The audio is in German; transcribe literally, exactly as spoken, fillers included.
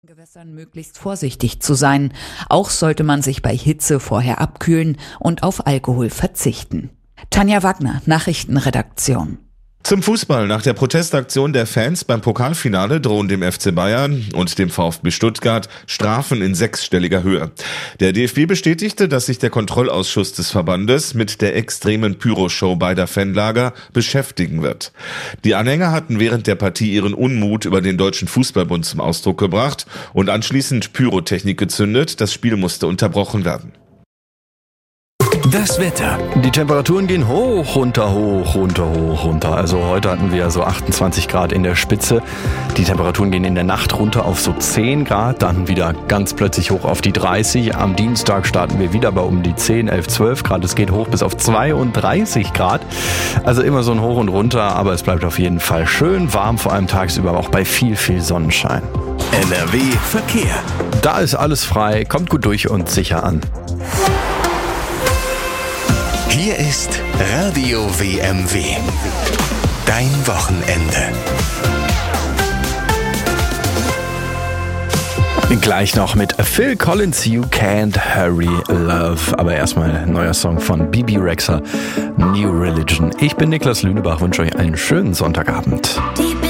Gewässern möglichst vorsichtig zu sein. Auch sollte man sich bei Hitze vorher abkühlen und auf Alkohol verzichten. Tanja Wagner, Nachrichtenredaktion. Zum Fußball. Nach der Protestaktion der Fans beim Pokalfinale drohen dem F C Bayern und dem VfB Stuttgart Strafen in sechsstelliger Höhe. Der D F B bestätigte, dass sich der Kontrollausschuss des Verbandes mit der extremen Pyroshow beider Fanlager beschäftigen wird. Die Anhänger hatten während der Partie ihren Unmut über den Deutschen Fußballbund zum Ausdruck gebracht und anschließend Pyrotechnik gezündet. Das Spiel musste unterbrochen werden. Das Wetter. Die Temperaturen gehen hoch, runter, hoch, runter, hoch, runter. Also heute hatten wir so achtundzwanzig Grad in der Spitze. Die Temperaturen gehen in der Nacht runter auf so zehn Grad, dann wieder ganz plötzlich hoch auf die dreißig. Am Dienstag starten wir wieder bei um die zehn, elf, zwölf Grad. Es geht hoch bis auf zweiunddreißig Grad. Also immer so ein Hoch und Runter, aber es bleibt auf jeden Fall schön warm, vor allem tagsüber auch bei viel, viel Sonnenschein. N R W Verkehr. Da ist alles frei, kommt gut durch und sicher an. Hier ist Radio W M W. Dein Wochenende. Gleich noch mit Phil Collins, You Can't Hurry Love. Aber erstmal ein neuer Song von Bebe Rexha, New Religion. Ich bin Niklas Lünebach, wünsche euch einen schönen Sonntagabend.